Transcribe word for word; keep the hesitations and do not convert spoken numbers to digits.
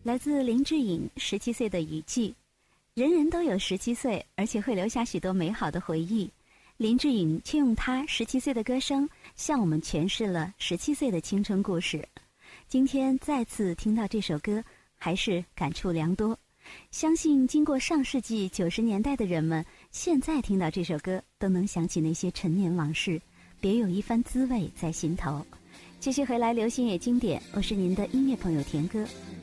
来自林志颖十七岁的雨季。人人都有十七岁，而且会留下许多美好的回忆。林志颖却用他十七岁的歌声向我们诠释了十七岁的青春故事。今天再次听到这首歌，还是感触良多。相信经过上世纪九十年代的人们，现在听到这首歌都能想起那些陈年往事，别有一番滋味在心头。继续回来流行乐经典，我是您的音乐朋友田歌。